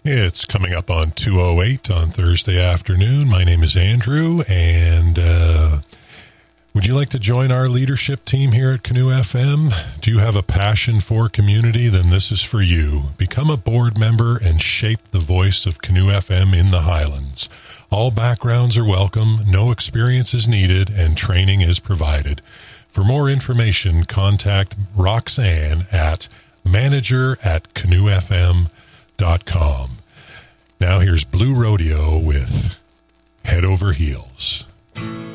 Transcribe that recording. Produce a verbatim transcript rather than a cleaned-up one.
It's coming up on two oh eight on Thursday afternoon. My name is Andrew, and uh, would you like to join our leadership team here at Canoe F M? Do you have a passion for community? Then this is for you. Become a board member and shape the voice of Canoe F M in the Highlands. All backgrounds are welcome, no experience is needed, and training is provided. For more information, contact Roxanne at manager at canoe f m dot com. Now here's Blue Rodeo with Head Over Heels.